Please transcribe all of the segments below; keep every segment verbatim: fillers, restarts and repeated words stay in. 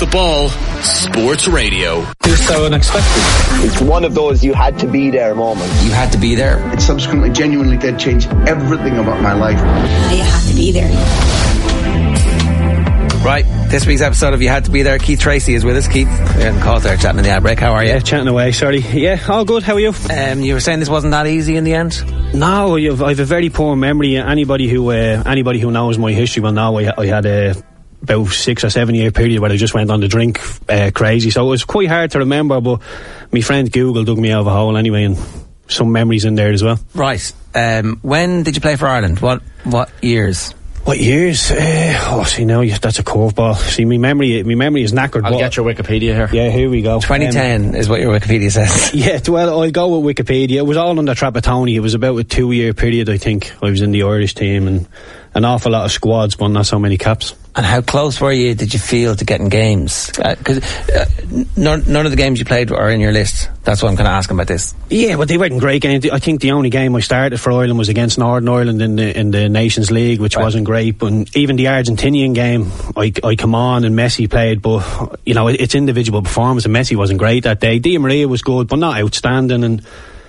the Ball Sports Radio. It's so unexpected. It's one of those you had to be there moments. You had to be there. It subsequently genuinely did change everything about my life. You had to be there. Right, this week's episode of You Had to Be There, Keith Tracy is with us. Keith, we're getting caught there chatting in the ad break. How are you? Yeah, chatting away, sorry. Yeah, all good, how are you? Um, you were saying this wasn't that easy in the end? No, I've, I've a very poor memory. Anybody who uh, anybody who knows my history will know I, I had a about six or seven year period where I just went on the drink uh, crazy, so it was quite hard to remember, but my friend Google dug me out of a hole anyway, and some memories in there as well. Right, um, when did you play for Ireland? What, what years? What years? Uh, oh, see, now that's a curveball. See, my memory, my memory is knackered. I'll get your Wikipedia here. Yeah, here we go. twenty ten um, is what your Wikipedia says. Yeah, well, I'll go with Wikipedia. It was all under Trapattoni. It was about a two-year period, I think. I was in the Irish team and an awful lot of squads, but not so many caps. And how close were you, did you feel, to getting games? Because uh, uh, none, none of the games you played are in your list. That's why I'm kind of asking about this. Yeah, but they weren't great games. I think the only game I started for Ireland was against Northern Ireland in the in the Nations League, which right. wasn't great. But even the Argentinian game, I, I come on and Messi played, but you know, it's individual performance, and Messi wasn't great that day. Di Maria was good, but not outstanding, and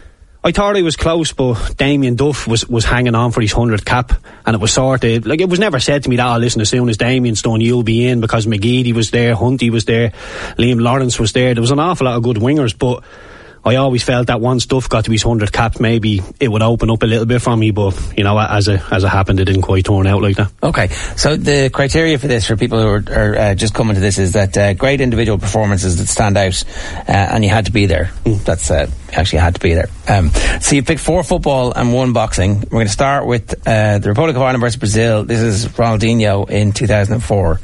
I thought he was close, but Damien Duff was, was hanging on for his hundredth cap, and it was sort of like, it was never said to me that, oh, listen, as soon as Damien's done, you'll be in, because McGeady was there, Hunty was there, Liam Lawrence was there. There was an awful lot of good wingers, but I always felt that once Duff got to his hundredth caps, maybe it would open up a little bit for me, but you know, as it, as it happened, it didn't quite turn out like that. Okay, so the criteria for this, for people who are, are uh, just coming to this, is that uh, great individual performances that stand out, uh, and you had to be there. Mm. That's uh, actually had to be there. Um, so you picked four football and one boxing. We're going to start with uh, the Republic of Ireland versus Brazil. This is Ronaldinho in two thousand four.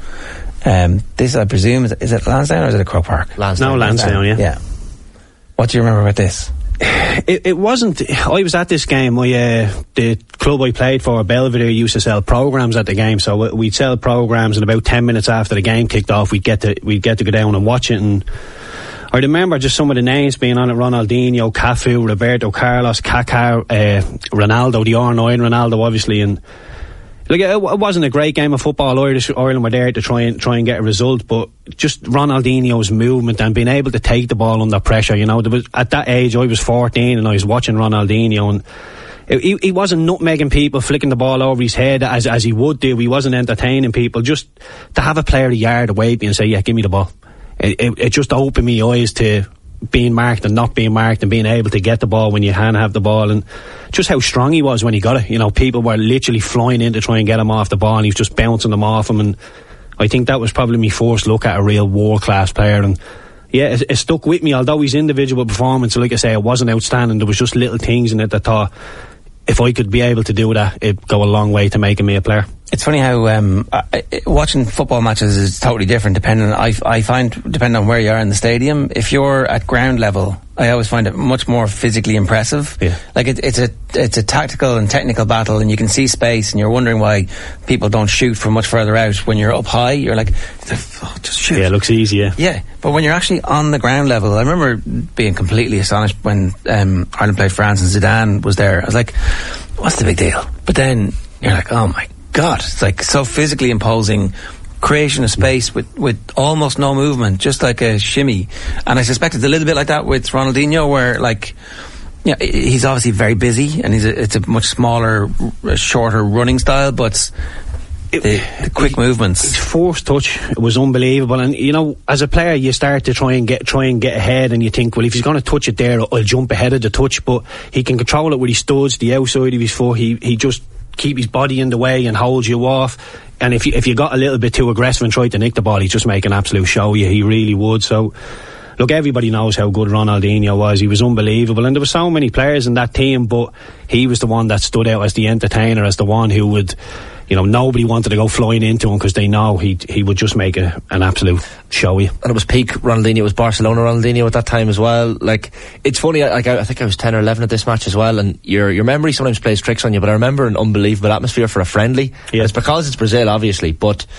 Um, this, I presume, is, is it Lansdowne or is it at Croke Park? Lansdowne. No, Lansdowne, yeah. Yeah. What do you remember about this? It, it wasn't. I was at this game. I, uh, the club I played for, Belvedere, used to sell programs at the game. So we'd sell programs, and about ten minutes after the game kicked off, we'd get to we'd get to go down and watch it. And I remember just some of the names being on it: Ronaldinho, Cafu, Roberto Carlos, Kaká, uh, Ronaldo, the R nine Ronaldo, obviously, and. Like, it, it wasn't a great game of football. Irish Ireland were there to try and try and get a result, but just Ronaldinho's movement and being able to take the ball under pressure. You know, there was, at that age, I was fourteen and I was watching Ronaldinho, and it, he, he wasn't nutmegging people, flicking the ball over his head as as he would do. He wasn't entertaining people. Just to have a player a yard away and say, "Yeah, give me the ball." It, it, it just opened my eyes to being marked and not being marked, and being able to get the ball when you can have the ball, and just how strong he was when he got it. You know, people were literally flying in to try and get him off the ball, and he was just bouncing them off him, and I think that was probably my first look at a real world class player. And yeah, it, it stuck with me. Although his individual performance, like I say, it wasn't outstanding, there was just little things in it that I thought, if I could be able to do that, it'd go a long way to making me a player. It's funny how um, I, watching football matches is totally different depending. I, I find depending on where you are in the stadium. If you're at ground level, I always find it much more physically impressive. Yeah. Like it, it's a it's a tactical and technical battle, and you can see space, and you're wondering why people don't shoot from much further out. When you're up high, you're like, oh, just shoot. Yeah, it looks easy. Yeah. Yeah, but when you're actually on the ground level, I remember being completely astonished when um, Ireland played France and Zidane was there. I was like, what's the big deal? But then you're like, oh my God, it's like so physically imposing, creation of space with, with almost no movement, just like a shimmy. And I suspect it's a little bit like that with Ronaldinho, where like, yeah, he's obviously very busy, and he's a, it's a much smaller, shorter running style, but the, the quick movements. His force touch was unbelievable, and you know, as a player, you start to try and get try and get ahead, and you think, well, if he's going to touch it there, I'll jump ahead of the touch. But he can control it with his studs, the outside of his foot. He he just keep his body in the way and hold you off. And if you, if you got a little bit too aggressive and tried to nick the ball, he'd just make an absolute show of you. He really would. So, look, everybody knows how good Ronaldinho was. He was unbelievable. And there were so many players in that team, but he was the one that stood out as the entertainer, as the one who would, you know, nobody wanted to go flying into him because they know he he would just make a, an absolute show of you. And it was peak Ronaldinho. It was Barcelona Ronaldinho at that time as well. Like, it's funny, like, I, I think I was ten or eleven at this match as well, and your your memory sometimes plays tricks on you, but I remember an unbelievable atmosphere for a friendly. Yeah. It's because it's Brazil, obviously, but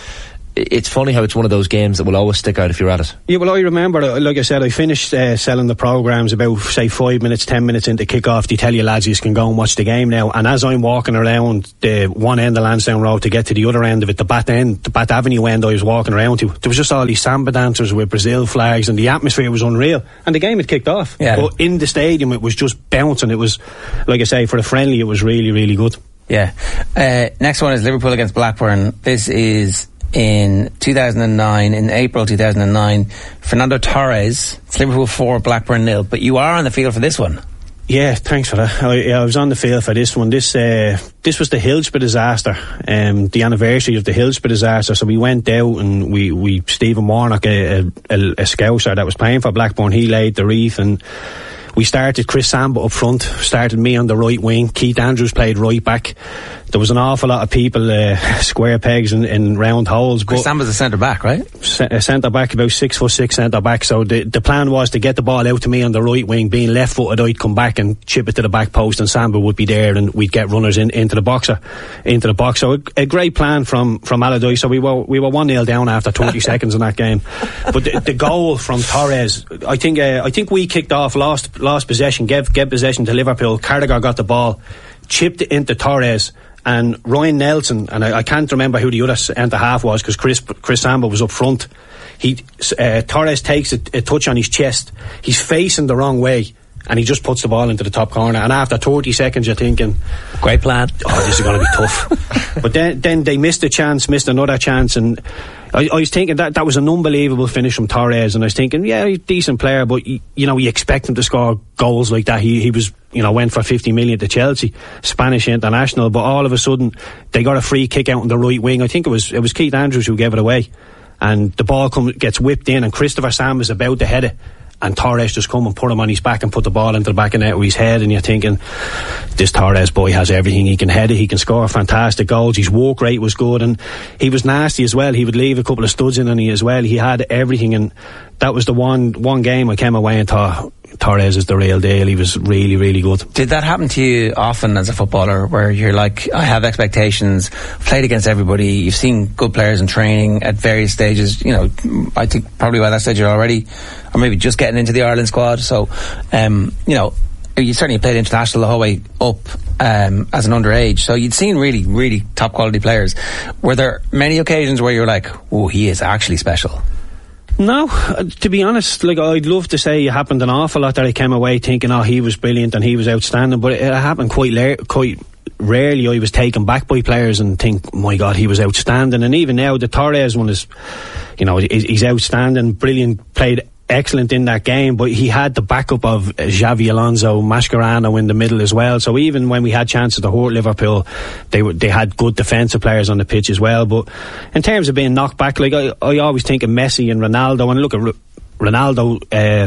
it's funny how it's one of those games that will always stick out if you're at it. Yeah, well, I remember, like I said, I finished uh, selling the programmes about, say, five minutes, ten minutes into kick-off. They tell you, lads, you can go and watch the game now. And as I'm walking around the one end of Lansdowne Road to get to the other end of it, the Bath end, the Bath Avenue end I was walking around to, there was just all these samba dancers with Brazil flags, and the atmosphere was unreal. And the game had kicked off. Yeah. But in the stadium, it was just bouncing. It was, like I say, for the friendly, it was really, really good. Yeah. Uh, next one is Liverpool against Blackburn. This is in two thousand nine, in April two thousand nine. Fernando Torres, it's Liverpool four, Blackburn nil. But you are on the field for this one. Yeah, thanks for that. I, I was on the field for this one. This uh, this was the Hillsborough disaster, um, the anniversary of the Hillsborough disaster. So we went out and we, we Stephen Warnock, a, a, a scouser that was playing for Blackburn, he laid the wreath, and we started Chris Samba up front, started me on the right wing. Keith Andrews played right back. There was an awful lot of people, uh, square pegs in, in round holes. Chris Samba's a centre back, right? C- centre back, about six foot six centre back. So the the plan was to get the ball out to me on the right wing. Being left footed, I'd come back and chip it to the back post, and Samba would be there, and we'd get runners in into the boxer, into the box. So a, a great plan from from Allardyce. So we were we were one nil down after thirty seconds in that game. But the, the goal from Torres, I think uh, I think we kicked off, lost lost possession, gave gave possession to Liverpool. Carragher got the ball, chipped it into Torres. And Ryan Nelson, and I, I can't remember who the other centre half was, because Chris Chris Samba was up front. He uh, Torres takes a, a touch on his chest. He's facing the wrong way, and he just puts the ball into the top corner. And after thirty seconds, you're thinking, great plan. Oh, this is going to be tough. But then, then they missed a chance, missed another chance, and I, I was thinking that that was an unbelievable finish from Torres. And I was thinking, yeah, he's a decent player, but you, you know, you expect him to score goals like that. He he was, you know, went for fifty million to Chelsea, Spanish international. But all of a sudden, they got a free kick out on the right wing. I think it was it was Keith Andrews who gave it away, and the ball comes gets whipped in, and Christopher Sam is about to head it. And Torres just come and put him on his back and put the ball into the back of net with his head, and you're thinking, this Torres boy has everything. He can head it, he can score fantastic goals, his walk rate was good, and he was nasty as well. He would leave a couple of studs in on you as well. He had everything, and that was the one one game I came away and thought, Torres is the real deal. He was really, really good. Did that happen to you often as a footballer, where you're like, I have expectations, played against everybody, you've seen good players in training at various stages, you know, I think probably by that stage you're already, or maybe just getting into the Ireland squad, so um, you know, you certainly played international the whole way up um, as an underage, so you'd seen really, really top quality players. Were there many occasions where you're like, oh, he is actually special? No, uh, to be honest, like, I'd love to say it happened an awful lot that I came away thinking, oh, he was brilliant and he was outstanding, but it, it happened quite la- quite rarely. I was taken back by players and think, my God, he was outstanding. And even now, the Torres one is, you know, he's outstanding, brilliant, played excellent in that game, but he had the backup of Xavi Alonso, Mascherano in the middle as well. So even when we had chances to hurt Liverpool, they were, they had good defensive players on the pitch as well. But in terms of being knocked back, like I, I always think of Messi and Ronaldo, and look at R- Ronaldo uh,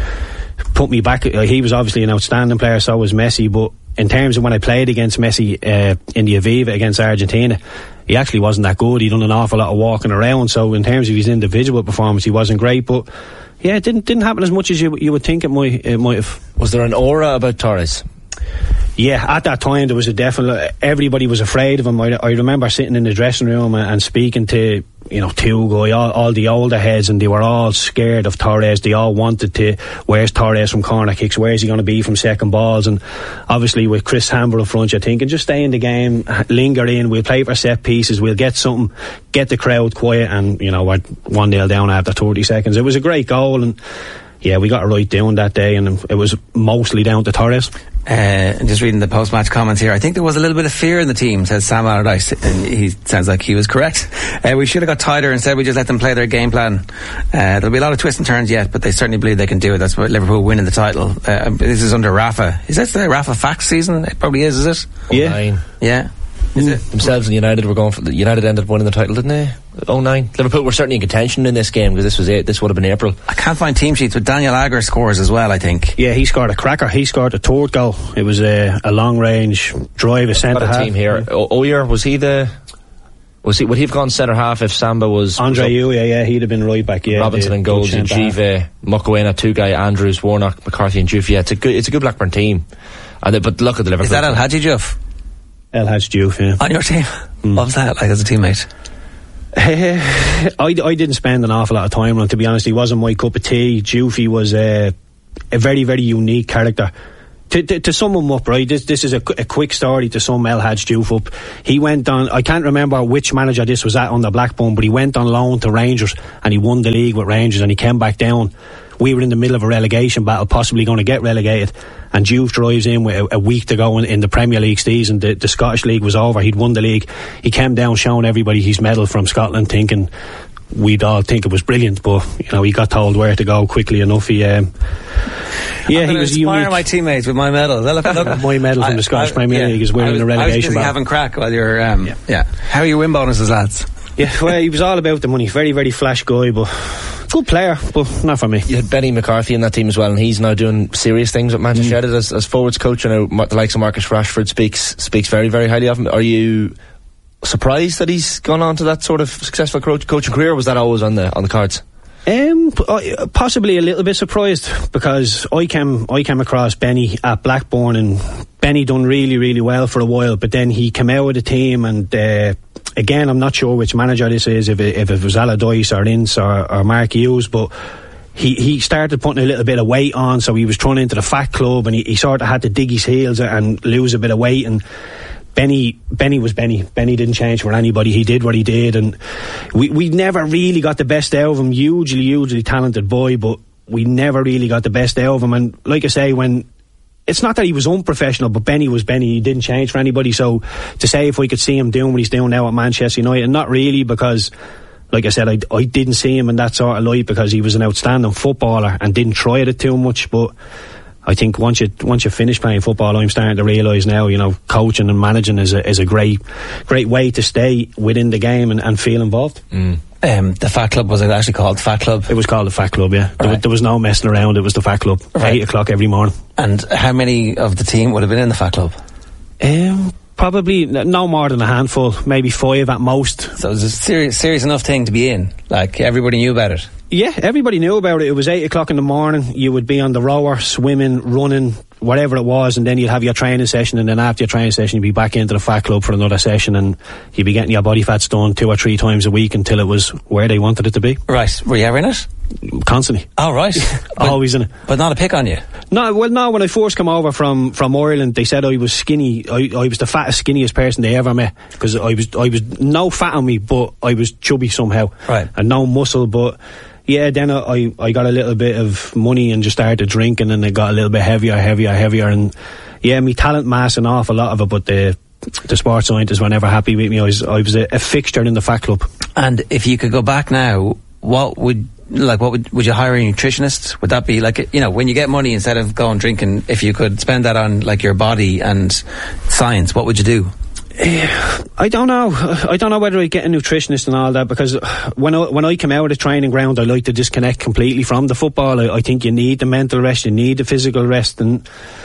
put me back. He was obviously an outstanding player, so was Messi, but in terms of when I played against Messi uh, in the Aviva against Argentina, he actually wasn't that good. He done an awful lot of walking around, so in terms of his individual performance, he wasn't great. But yeah, it didn't didn't happen as much as you you would think it might it might have. Was there an aura about Torres? Yeah, at that time there was a definite. Everybody was afraid of him. I, I remember sitting in the dressing room and, and speaking to, you know, Tugo, all, all the older heads, and they were all scared of Torres. They all wanted to, where's Torres from corner kicks? Where's he going to be from second balls? And obviously with Chris Hamber in front, you're thinking, just stay in the game, linger in, we'll play for set pieces, we'll get something, get the crowd quiet, and, you know, we're one nil down after thirty seconds. It was a great goal, and yeah, we got it right down that day, and it was mostly down to Torres. Uh, and just reading the post-match comments here, I think there was a little bit of fear in the team, says Sam Allardyce, and he sounds like he was correct. Uh, we should have got tighter and said we just let them play their game plan. Uh, there'll be a lot of twists and turns yet, but they certainly believe they can do it. That's what Liverpool winning the title. Uh, this is under Rafa. Is that the Rafa Fax season? It probably is, is it? Yeah. Nine. Yeah. Is it? Themselves and United were going for the United ended up winning the title, didn't they? oh nine. Liverpool were certainly in contention in this game because this was it. This would have been April. I can't find team sheets, but Daniel Agger scores as well, I think. Yeah, he scored a cracker. He scored a third goal. It was a, a long range drive, a centre half. Team here. O- Oyer, was he the? Was he? Would he have gone centre half if Samba was? Andre Ayew, yeah, yeah, he'd have been right back. Yeah, Robinson and goals, and Jive, Mokoena, Tugai, Andrews, Warnock, McCarthy, and Juve. Yeah, it's a good. It's a good Blackburn team. And they, but look at the Liverpool. Is that El Hadji Diouf? El Hadji Diouf, yeah. On your team? Mm. What was that like as a teammate? Uh, I, I didn't spend an awful lot of time on him, to be honest. He wasn't my cup of tea. Dioufy was uh, a very, very unique character. To, to, to sum him up, right, this, this is a, a quick story to sum El Hadj Diouf up. He went on, I can't remember which manager this was at under Blackburn, but he went on loan to Rangers and he won the league with Rangers and he came back down. We were in the middle of a relegation battle, possibly going to get relegated, and Diouf drives in with a, a week to go in, in the Premier League season. The, the Scottish League was over, he'd won the league. He came down showing everybody his medal from Scotland, thinking we'd all think it was brilliant, but you know, he got told where to go quickly enough. He um, yeah, he was inspire unique. my teammates with my medal. Look, look. My medal from the Scottish I, I, Premier yeah, League is winning the relegation I was busy battle. having crack while you're um, yeah. yeah. How are your win bonuses, lads? Yeah, well, he was all about the money. Very, very flash guy, but good player, but not for me. You had Benny McCarthy in that team as well, and he's now doing serious things at Manchester United mm. as, as forwards coach. And the likes of Marcus Rashford speaks speaks very, very highly of him. Are you surprised that he's gone on to that sort of successful coach, coaching career, or was that always on the on the cards? Um, possibly a little bit surprised, because I came I came across Benny at Blackburn, and Benny done really, really well for a while, but then he came out of the team and uh, again, I'm not sure which manager this is, if it, if it was Allardyce or Ince or, or Mark Hughes, but he, he started putting a little bit of weight on, so he was thrown into the fat club, and he, he sort of had to dig his heels and lose a bit of weight. And Benny Benny was Benny. Benny didn't change for anybody. He did what he did, and we, we never really got the best out of him. Hugely, hugely talented boy, but we never really got the best out of him. And like I say, when it's not that he was unprofessional, but Benny was Benny. He didn't change for anybody. So to say if we could see him doing what he's doing now at Manchester United, not really, because like I said, I, I didn't see him in that sort of light, because he was an outstanding footballer and didn't try it too much. But I think once you once you finish playing football, I'm starting to realise now, you know, coaching and managing is a, is a great great way to stay within the game and, and feel involved. Mm. Um, the Fat Club, was it actually called Fat Club? It was called the Fat Club, yeah. Right. There, there was no messing around, it was the Fat Club. Right. Eight o'clock every morning. And how many of the team would have been in the Fat Club? Um, probably no more than a handful, maybe five at most. So it was a serious, serious enough thing to be in. Like, everybody knew about it. Yeah, everybody knew about it. It was eight o'clock in the morning. You would be on the rower, swimming, running, whatever it was, and then you'd have your training session, and then after your training session you'd be back into the Fat Club for another session, and you'd be getting your body fats done two or three times a week until it was where they wanted it to be. Right. Were you ever in it? Constantly. Oh, right. Always in it. But not a pick on you? No, well, no, when I first came over from, from Ireland, they said I was skinny. I, I was the fattest, skinniest person they ever met, because I was, I was no fat on me, but I was chubby somehow. Right. And no muscle, but yeah, then I, I got a little bit of money and just started drinking, and it got a little bit heavier, heavier, heavier, and yeah, me talent mass an awful lot of it, but the the sports scientists were never happy with me. I was, I was a, a fixture in the Fat Club. And if you could go back now, what would like what would would you hire a nutritionist? Would that be like, you know, when you get money, instead of going drinking, if you could spend that on like your body and science, what would you do? I don't know. I don't know whether I get a nutritionist and all that, because when I, when I come out of the training ground, I like to disconnect completely from the football. I, I think you need the mental rest, you need the physical rest, and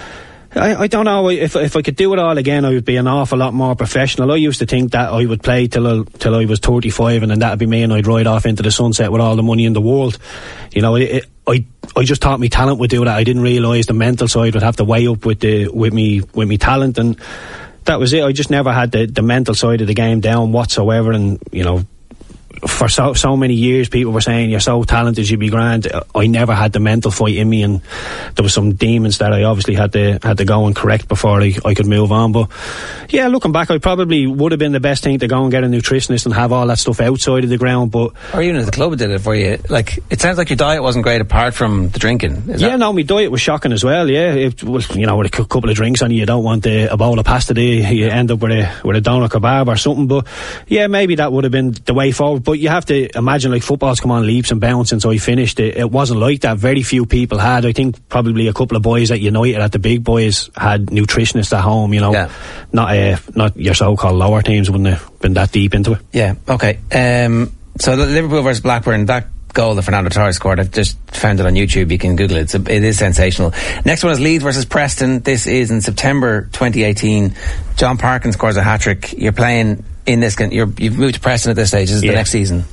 I, I don't know, if if I could do it all again, I would be an awful lot more professional. I used to think that I would play till I, till I was thirty-five, and then that'd be me, and I'd ride off into the sunset with all the money in the world. You know, it, it, I I just thought my talent would do that. I didn't realise the mental side would have to weigh up with the with me with me talent, and that was it. I just never had the, the mental side of the game down whatsoever, and you know, for so so many years people were saying you're so talented, you'd be grand. I never had the mental fight in me, and there was some demons that I obviously had to had to go and correct before I, I could move on. But yeah, looking back, I probably would have been the best thing to go and get a nutritionist and have all that stuff outside of the ground. But or even if the club did it for you. Like, it sounds like your diet wasn't great apart from the drinking. Is yeah, that? no, my diet was shocking as well. Yeah, it was, you know, with a couple of drinks on you, you don't want a, a bowl of pasta, do you? You end up with a with a doner kebab or something. But yeah, maybe that would have been the way forward. But you have to imagine, like, football's come on leaps and bounds since I finished. It, it wasn't like that. Very few people had. I think probably a couple of boys at United, at the big boys, had nutritionists at home. You know, yeah. not uh, not your so-called lower teams wouldn't have been that deep into it. Yeah. Okay. Um, so Liverpool versus Blackburn, that goal that Fernando Torres scored, I've just found it on YouTube, you can Google it. It's a, it is sensational. Next one is Leeds versus Preston. This is in September twenty eighteen. John Parkin scores a hat-trick. You're playing in this, you're, you've moved to Preston at this stage. This is yeah. the next season.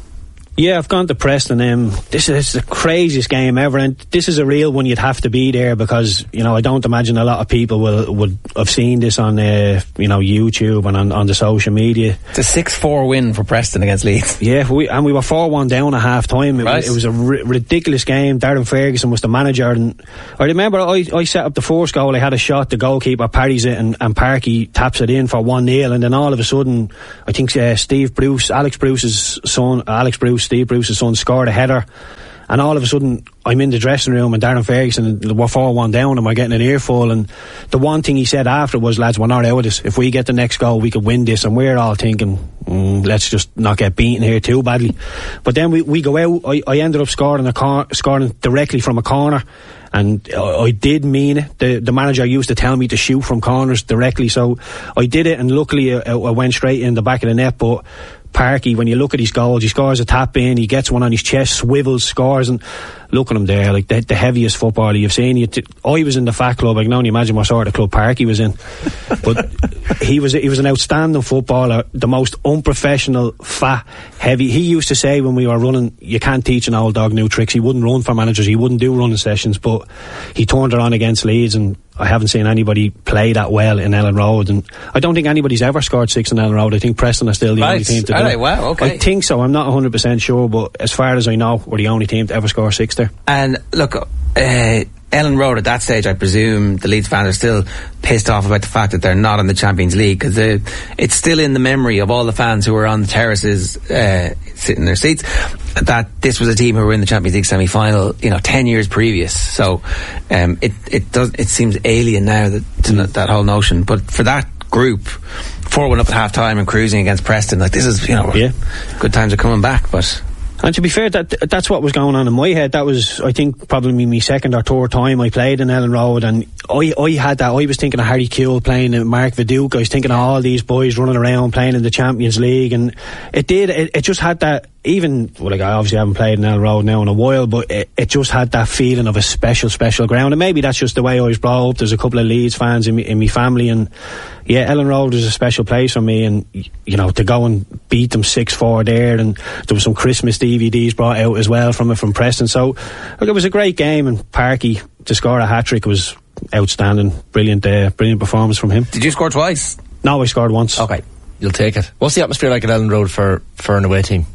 Yeah, I've gone to Preston. Um, this is the craziest game ever, and this is a real one. You'd have to be there because, you know, I don't imagine a lot of people will would have seen this on uh, you know, YouTube and on, on the social media. It's a six four win for Preston against Leeds. Yeah, we, and we were four one down at half time. It, right. it was a r- ridiculous game. Darren Ferguson was the manager, and I remember I, I set up the first goal. I had a shot, the goalkeeper parries it, and, and Parky taps it in for one nil, and then all of a sudden, I think uh, Steve Bruce, Alex Bruce's son, Alex Bruce, Steve Bruce's son, scored a header, and all of a sudden I'm in the dressing room and Darren Ferguson, we're four one down and we're getting an earful, and the one thing he said after was, lads, we're not out of this. If we get the next goal we could win this, and we're all thinking, mm, let's just not get beaten here too badly. But then we, we go out. I, I ended up scoring a cor- scoring directly from a corner, and I, I did mean it. The, the manager used to tell me to shoot from corners directly, so I did it, and luckily I, I went straight in the back of the net. But Parky, when you look at his goals, he scores a tap in, he gets one on his chest, swivels, scores, and look at him there, like the, the heaviest footballer you've seen. You t- I was in the fat club. I can only imagine what sort of club Parky was in. But he was he was an outstanding footballer, the most unprofessional, fat, heavy. He used to say when we were running, you can't teach an old dog new tricks. He wouldn't run for managers, he wouldn't do running sessions, but he turned it on against Leeds, and I haven't seen anybody play that well in Ellen Road, and I don't think anybody's ever scored six in Ellen Road. I think Preston are still the right. only team to do All right, it. wow, okay. I think so. I'm not one hundred percent sure, but as far as I know, we're the only team to ever score six there. And look, uh, Ellen Road at that stage, I presume the Leeds fans are still pissed off about the fact that they're not in the Champions League, because it's still in the memory of all the fans who were on the terraces uh, sitting in their seats that this was a team who were in the Champions League semi-final, you know, ten years previous. So um, it it does it seems alien now, that to mm. that whole notion. But for that group, four one up at half time and cruising against Preston, like, this is, you know, yeah. good times are coming back. But and to be fair, that that's what was going on in my head. That was, I think, probably my second or third time I played in Ellen Road, and I, I had that. I was thinking of Harry Kewell playing in Mark Viduka. I was thinking of all these boys running around playing in the Champions League, and it did. It, it just had that. Even, well, like, I obviously haven't played in Ellen Road now in a while, but it, it just had that feeling of a special, special ground. And maybe that's just the way I was brought up. There's a couple of Leeds fans in me, in my family, and yeah, Ellen Road was a special place for me. And, you know, to go and beat them six four there, and there was some Christmas D V Ds brought out as well from it from Preston. So, look, it was a great game, and Parky to score a hat-trick was outstanding. Brilliant, uh, brilliant performance from him. Did you score twice? No, I scored once. Okay. You'll take it. What's the atmosphere like at Ellen Road for, for an away team?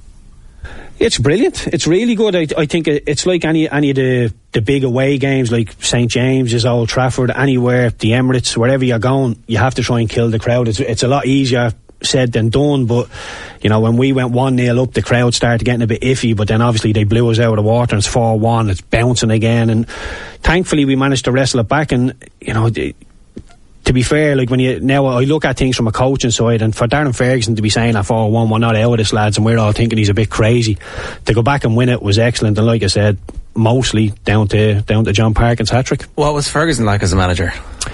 It's brilliant. It's really good. I, I think it's like any any of the, the big away games, like Saint James's, Old Trafford, anywhere, the Emirates, wherever you're going, you have to try and kill the crowd. It's, it's a lot easier said than done, but, you know, when we went one nil up, the crowd started getting a bit iffy, but then obviously they blew us out of the water, and it's four one, it's bouncing again, and thankfully we managed to wrestle it back. And, you know, the, to be fair, like, when you now I look at things from a coaching side, and for Darren Ferguson to be saying at four one, we're not out of this, lads, and we're all thinking he's a bit crazy, to go back and win it was excellent. And like I said, mostly down to down to John Parkin's hat-trick. What was Ferguson like as a manager?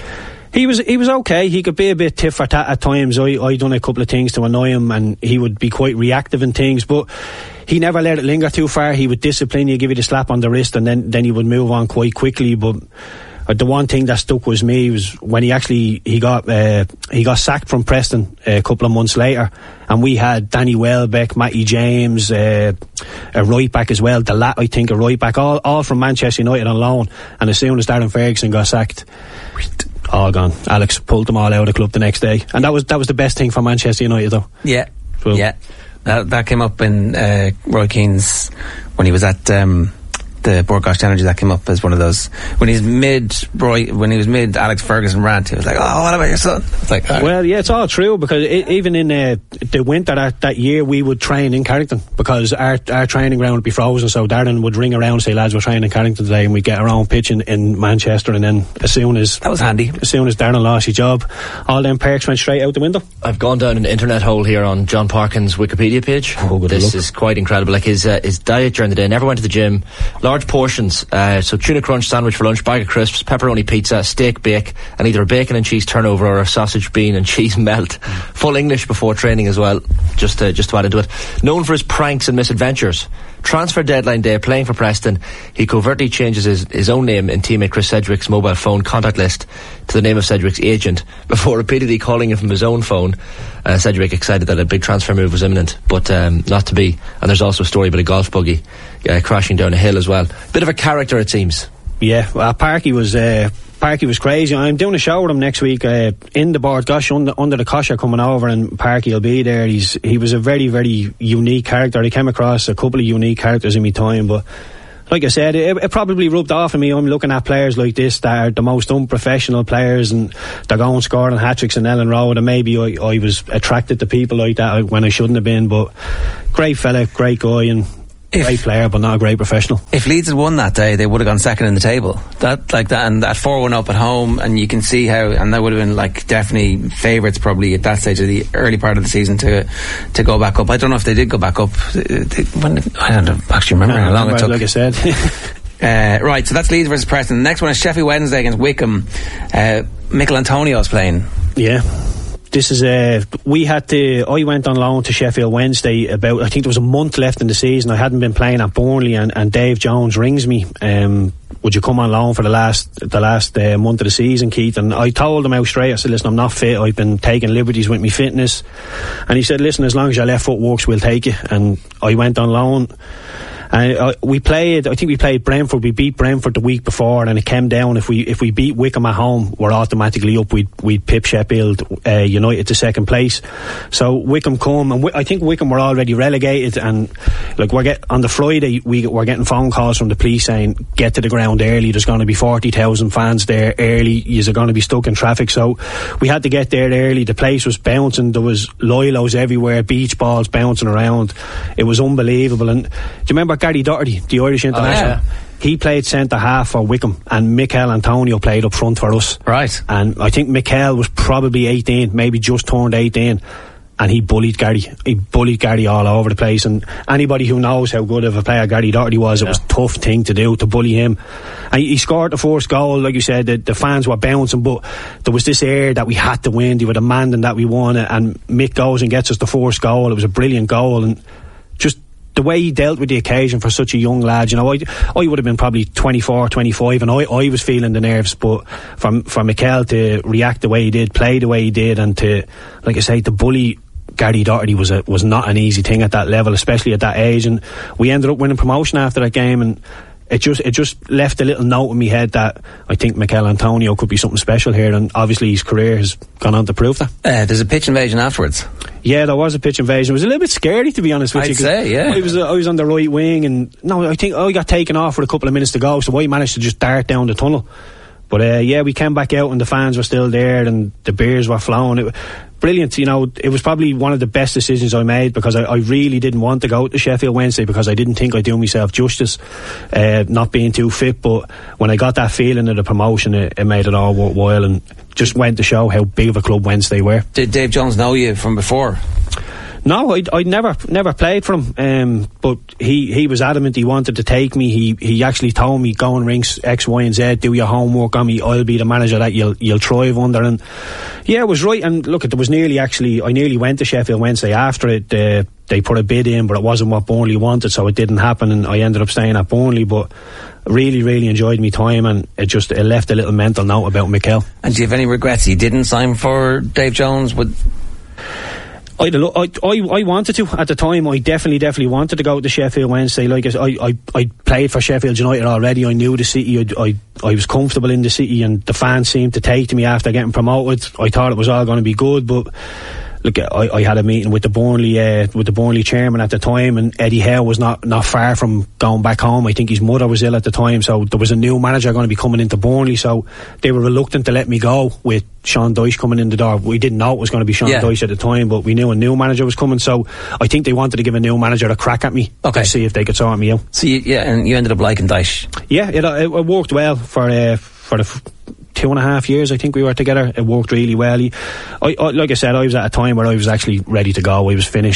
He was he was okay. He could be a bit tit for tat at times. I I done a couple of things to annoy him, and he would be quite reactive in things, but he never let it linger too far. He would discipline you, give you the slap on the wrist, and then then he would move on quite quickly. But Uh, the one thing that stuck with me was when he actually he got uh, he got sacked from Preston uh, a couple of months later, and we had Danny Welbeck, Matty James, uh, a right back as well, the lat I think a right back, all all from Manchester United on loan. And as soon as Darren Ferguson got sacked, all gone. Alex pulled them all out of the club the next day, and that was that was the best thing for Manchester United, though. Yeah, so, yeah, that, that came up in uh, Roy Keane's when he was at. Um the Broadcast Energy, that came up as one of those when he's mid Roy, when he was mid Alex Ferguson rant, he was like, oh, what about your son? It's like, right. Well, yeah, it's all true, because it, even in uh, the winter that, that year we would train in Carrington, because our, our training ground would be frozen, so Darren would ring around and say, lads, we're training in Carrington today, and we'd get our own pitch in, in Manchester. And then as soon as that was handy as soon as Darren lost his job, all them perks went straight out the window. I've gone down an internet hole here on John Parkin's Wikipedia page. Oh, good this luck. is quite incredible. Like his uh, his diet during the day, never went to the gym, large large portions. Uh, so tuna crunch sandwich for lunch, bag of crisps, pepperoni pizza, steak bake, and either a bacon and cheese turnover or a sausage bean and cheese melt. Mm. Full English before training as well, just to, just to add into it. Known for his pranks and misadventures. Transfer deadline day, playing for Preston, he covertly changes his, his own name in teammate Chris Sedgwick's mobile phone contact list to the name of Sedgwick's agent, before repeatedly calling him from his own phone. Uh, Sedgwick excited that a big transfer move was imminent, but um, not to be. And there's also a story about a golf buggy uh, crashing down a hill as well. Bit of a character, it seems. Yeah, well, Parky was uh, Parky was crazy. I'm doing a show with him next week uh, in the Bord Gosh under, under the kosher coming over, and Parky will be there. He's he was a very very unique character. I came across a couple of unique characters in my time, but like I said, it, it probably rubbed off on me. I'm looking at players like this that are the most unprofessional players, and they're going scoring hat-tricks in Ellen Road, and maybe I, I was attracted to people like that when I shouldn't have been. But great fella, great guy, and If, great player, but not a great professional. If Leeds had won that day, they would have gone second in the table. That like that, and that four one up at home, and you can see how, and that would have been like definitely favourites probably at that stage of the early part of the season to to go back up. I don't know if they did go back up. They, when, I don't actually remember how long it took. Like I said. uh, right, so that's Leeds versus Preston. The next one is Sheffield Wednesday against Wickham. Uh, Mikel Antonio's playing. Yeah. This is a. We had to. I went on loan to Sheffield Wednesday about. I think there was a month left in the season. I hadn't been playing at Burnley, and, and Dave Jones rings me. Um, would you come on loan for the last the last uh, month of the season, Keith? And I told him out straight. I said, listen, I'm not fit. I've been taking liberties with my fitness. And he said, listen, as long as your left foot works, we'll take you. And I went on loan. And uh, we played. I think we played Brentford. We beat Brentford the week before, and it came down. If we if we beat Wickham at home, we're automatically up. We'd we'd pip Sheffield uh, United to second place. So Wickham come, and w- I think Wickham were already relegated. And like we're get on the Friday, we we're getting phone calls from the police saying, get to the ground early. There's going to be forty thousand fans there early. You're going to be stuck in traffic. So we had to get there early. The place was bouncing. There was Lilos everywhere, beach balls bouncing around. It was unbelievable. And do you remember Gary Doherty, the Irish international? Oh, yeah. He played centre half for Wickham, and Mikel Antonio played up front for us. Right. And I think Mikel was probably eighteen, maybe just turned eighteen, and he bullied Gary. He bullied Gary all over the place. And anybody who knows how good of a player Gary Doherty was, yeah. It was a tough thing to do, to bully him. And he scored the first goal, like you said. The, the fans were bouncing, but there was this air that we had to win. They were demanding that we won it, and Mick goes and gets us the first goal. It was a brilliant goal, and just the way he dealt with the occasion for such a young lad, you know, I, I would have been probably twenty-four, twenty-five, and I, I was feeling the nerves, but for, for Mikel to react the way he did, play the way he did, and to, like I say, to bully Gary Doherty was a, was not an easy thing at that level, especially at that age. And we ended up winning promotion after that game, and it just it just left a little note in my head that I think Mikel Antonio could be something special here, and obviously his career has gone on to prove that. Uh, there's a pitch invasion afterwards. Yeah, there was a pitch invasion. It was a little bit scary, to be honest with I'd you. I'd say, yeah. I was, uh, I was on the right wing, and no, I think I got taken off with a couple of minutes to go, so I managed to just dart down the tunnel. But uh, yeah, we came back out, and the fans were still there, and the beers were flowing. It, brilliant, you know. It was probably one of the best decisions I made, because I, I really didn't want to go to Sheffield Wednesday, because I didn't think I'd do myself justice, uh, not being too fit. But when I got that feeling of the promotion, it, it made it all worthwhile, and just went to show how big of a club Wednesday were. Did Dave Jones know you from before? No, I I never never played for him, um, but he, he was adamant he wanted to take me. He he actually told me, go and ring X, Y and Z, do your homework on me, I'll be the manager that you'll you'll thrive under. And yeah, it was right. And look, there was nearly actually I nearly went to Sheffield Wednesday after it. Uh, they put a bid in, but it wasn't what Burnley wanted, so it didn't happen, and I ended up staying at Burnley. But really really enjoyed my time, and it just it left a little mental note about Mikel. And do you have any regrets you didn't sign for Dave Jones? Would I, I, I wanted to at the time. I definitely, definitely wanted to go to Sheffield Wednesday. Like I, I, I played for Sheffield United already. I knew the city. I, I, I was comfortable in the city, and the fans seemed to take to me after getting promoted. I thought it was all going to be good, but look, I, I had a meeting with the Burnley, uh, with the Burnley chairman at the time, and Eddie Howe was not, not far from going back home. I think his mother was ill at the time, so there was a new manager going to be coming into Burnley, so they were reluctant to let me go with Sean Dyche coming in the door. We didn't know it was going to be Sean yeah. Dyche at the time, but we knew a new manager was coming, so I think they wanted to give a new manager a crack at me, okay, to see if they could sort me out. So you, yeah, and you ended up liking Dyche. Yeah, it, it, it worked well for uh, for the f- two and a half years I think we were together. It worked really well. He, I, I, like I said, I was at a time where I was actually ready to go. I was finished, and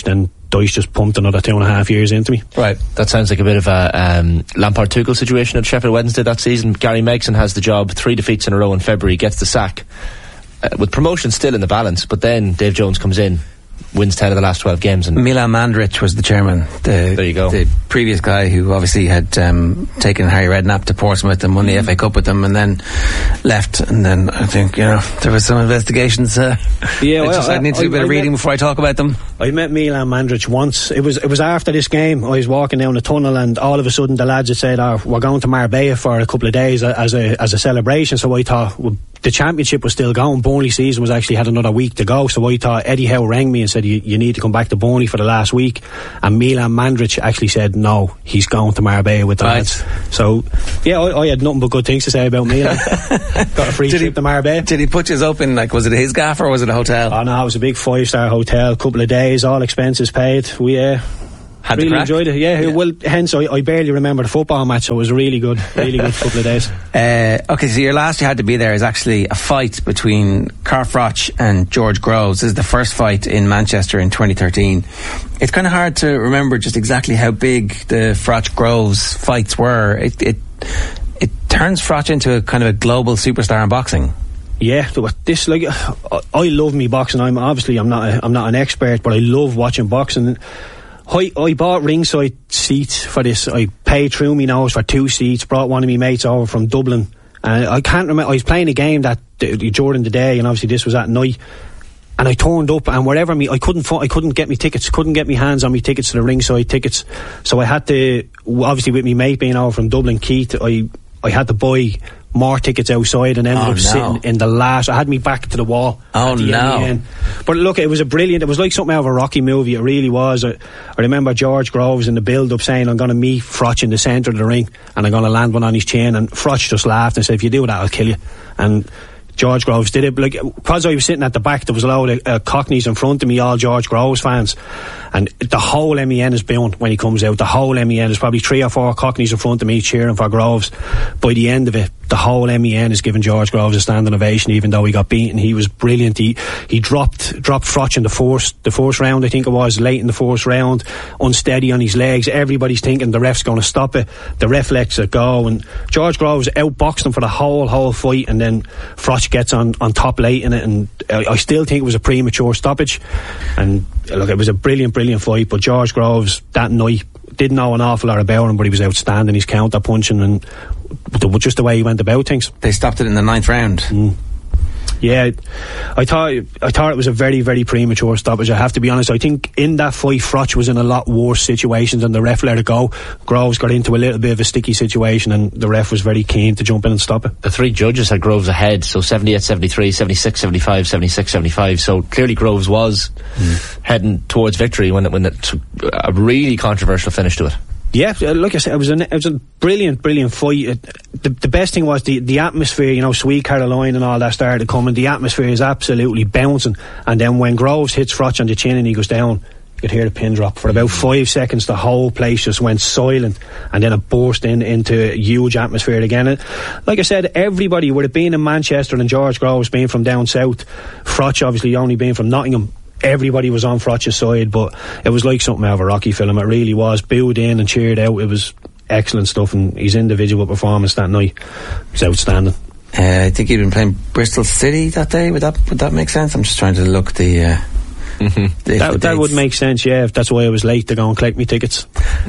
Dyche just pumped another two and a half years into me. Right, that sounds like a bit of a um, Lampard-Tuchel situation at Sheffield Wednesday that season. Gary Megson has the job, three defeats in a row in February, gets the sack, uh, with promotion still in the balance, but then Dave Jones comes in, wins ten of the last twelve games. And Milan Mandaric was the chairman. The, there you go. The previous guy who obviously had um, taken Harry Redknapp to Portsmouth and won the F A Cup with them, and then left. And then I think, you know, there was some investigations. Uh, yeah, I, well, just, I, I need to do a bit I, of I reading met, before I talk about them. I met Milan Mandaric once. It was it was after this game. I was walking down the tunnel, and all of a sudden the lads had said, "Oh, we're going to Marbella for a couple of days as a as a celebration." So I thought, well, the championship was still going. Burnley season was actually had another week to go. So I thought Eddie Howe rang me and said, you, you need to come back to Burnley for the last week. And Milan Mandaric actually said, no, he's going to Marbella with the right. lads. So, yeah, I, I had nothing but good things to say about Milan. Got a free did trip he, to Marbella. Did he put you up in, like, was it his gaff or was it a hotel? Oh, no, it was a big five-star hotel, couple of days, all expenses paid. We, uh, Had really the enjoyed it, yeah, yeah. Well, hence I, I barely remember the football match, so it was a really good, really good couple of days. Uh, okay, so your last you had to be there is actually a fight between Carl Froch and George Groves. This is the first fight in Manchester in twenty thirteen. It's kind of hard to remember just exactly how big the Froch Groves fights were. It, it it turns Froch into a kind of a global superstar in boxing. Yeah, this like I love me boxing. I'm obviously I'm not a, I'm not an expert, but I love watching boxing. I, I bought ringside seats for this. I paid through me nose for two seats, brought one of my mates over from Dublin. And I can't remember, I was playing a game that during the day, and obviously this was at night. And I turned up, and wherever me, I couldn't I couldn't get me tickets, couldn't get me hands on me tickets to the ringside tickets. So I had to, obviously with me mate being over from Dublin, Keith, I, I had to buy more tickets outside and ended oh, up no. sitting in the last. I had me back to the wall. Oh the no! end. But look, it was a brilliant. It was like something out of a Rocky movie. It really was. I, I remember George Groves in the build-up saying, "I'm going to meet Froch in the centre of the ring, and I'm going to land one on his chin." And Froch just laughed and said, "If you do that, I'll kill you." And George Groves did it. Like, because I was sitting at the back, there was a load of uh, Cockneys in front of me, all George Groves fans, and the whole M E N is booing when he comes out. The whole M E N, there's probably three or four Cockneys in front of me cheering for Groves. By the end of it, the whole M E N is giving George Groves a standing ovation, even though he got beaten. He was brilliant. He he dropped dropped Froch in the first the first round, I think it was, late in the first round, unsteady on his legs. Everybody's thinking the ref's going to stop it. The ref lets it go, and George Groves outboxed him for the whole whole fight, and then Froch gets on, on top late in it, and I, I still think it was a premature stoppage. And look, it was a brilliant, brilliant fight, but George Groves that night didn't know an awful lot about him, but he was outstanding. He's counter punching and the, just the way he went about things. They stopped it in the ninth round. Mm. Yeah, I thought I thought it was a very, very premature stoppage. I have to be honest. I think in that fight, Froch was in a lot worse situations, and the ref let it go. Groves got into a little bit of a sticky situation, and the ref was very keen to jump in and stop it. The three judges had Groves ahead, so seventy-eight seventy-three, seventy-six seventy-five, seventy-six seventy-five. So clearly Groves was mm. heading towards victory when it, when it took a really controversial finish to it. Yeah, like I said, it was a, it was a brilliant, brilliant fight. It, the, the best thing was the, the atmosphere, you know, Sweet Caroline and all that started coming. The atmosphere is absolutely bouncing. And then when Groves hits Froch on the chin and he goes down, you could hear the pin drop. For about five seconds, the whole place just went silent, and then it burst in, into a huge atmosphere again. And like I said, everybody, with it being in Manchester and George Groves being from down south, Froch obviously only being from Nottingham, everybody was on Froch's side, but it was like something out of a Rocky film. It really was. Booed in and cheered out. It was excellent stuff, and his individual performance that night was outstanding. Uh, I think he'd been playing Bristol City that day. Would that would that make sense? I'm just trying to look the. Uh, mm-hmm. the that that would make sense. Yeah, if that's why I was late to go and collect me tickets.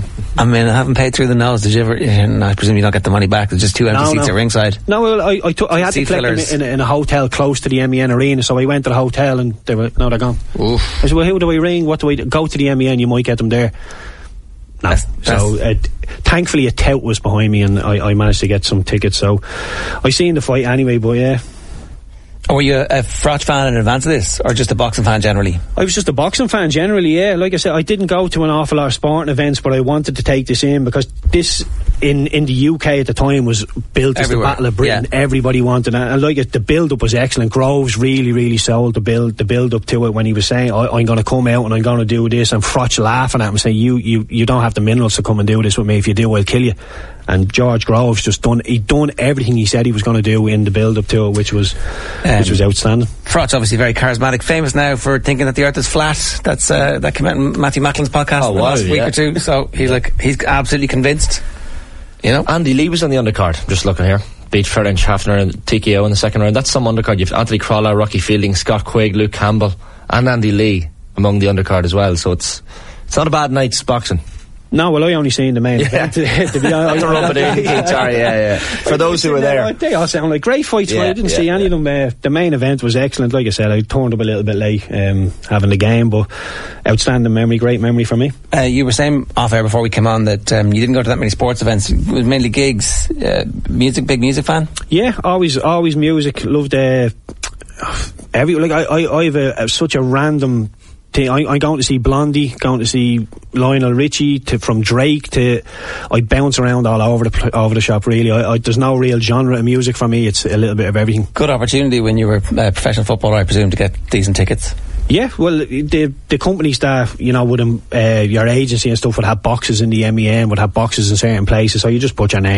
I mean, I haven't paid through the nose. Did you ever? I presume you don't get the money back. There's just two empty no, seats no. at ringside. No, well, I I, took, I had to collect fillers. them in, in, in a hotel close to the M E N arena. So I went to the hotel and they were no, they're gone. Oof. I said, well, who do I ring? What do I do? Go to the M E N? You might get them there. No. That's, that's so uh, thankfully a tout was behind me, and I, I managed to get some tickets. So I seen the fight anyway. But yeah. Or were you a Froch fan in advance of this, or just a boxing fan generally? I was just a boxing fan generally, yeah. Like I said, I didn't go to an awful lot of sporting events, but I wanted to take this in because this in, in the U K at the time was built as Everywhere. the Battle of Britain. Yeah. Everybody wanted it, and like it, the build up was excellent. Groves really, really sold the build, the build up to it when he was saying, I, "I'm going to come out and I'm going to do this," and Froch laughing at him, saying, "You, you, you don't have the minerals to come and do this with me. If you do, I'll kill you." And George Groves just done, he'd done everything he said he was going to do in the build up to it, which was, Um, which was outstanding. Froch obviously very charismatic, famous now for thinking that the Earth is flat. That's uh, that came out in Matthew Macklin's podcast Oh, in the wow, last week yeah. or two. So he's like he's absolutely convinced. You know, Andy Lee was on the undercard. I'm just looking here. Beat Ferenc Hafner and T K O in the second round. That's some undercard. You've Anthony Crawler, Rocky Fielding, Scott Quigg, Luke Campbell, and Andy Lee among the undercard as well. So it's it's not a bad night's boxing. No, well, I only seen the main Yeah. event. To be honest, To rub it in, sorry, yeah, yeah. For those who were there. They all sound like great fights. Yeah, but I didn't yeah, see any yeah. of them. Uh, the main event was excellent. Like I said, I turned up a little bit late um, having the game, but outstanding memory, great memory for me. uh, you were saying off air before we came on that um, you didn't go to that many sports events. It was mainly gigs. Uh, music, big music fan. Yeah, always, always music. Loved uh, every like I, I, I have a, a, such a random. thing. I, I'm going to see Blondie, going to see Lionel Richie, to from Drake to. I bounce around all over the pl- over the shop. Really, I, I, there's no real genre of music for me. It's a little bit of everything. Good opportunity when you were a professional footballer, I presume, to get decent tickets. Yeah, well, the the companies that, you know, would um, uh, your agency and stuff would have boxes in the M E N, would have boxes in certain places, so you just put your name